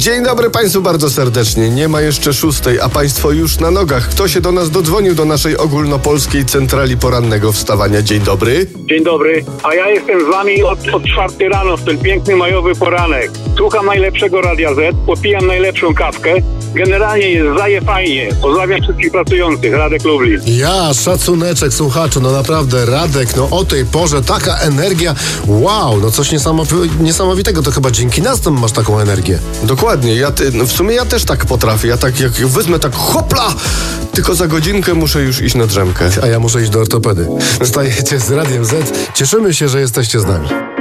Dzień dobry Państwu bardzo serdecznie. Nie ma jeszcze 6, a Państwo już na nogach. Kto się do nas dodzwonił do naszej ogólnopolskiej centrali porannego wstawania? Dzień dobry. Dzień dobry, a ja jestem z wami od 4 rano w ten piękny majowy poranek. Słucham najlepszego Radia Z, popijam najlepszą kawkę. Generalnie jest fajnie. Pozdrawiam wszystkich pracujących. Radek Lublin. Ja, szacuneczek słuchaczu, no naprawdę, Radek, no o tej porze taka energia, wow, no coś niesamowitego, to chyba dzięki nas tam masz taką energię. Dokładnie, w sumie ja też tak potrafię. Ja tak jak wezmę tak hopla, tylko za godzinkę muszę już iść na drzemkę. A ja muszę iść do ortopedy. Stajecie z Radiem Z, cieszymy się, że jesteście z nami.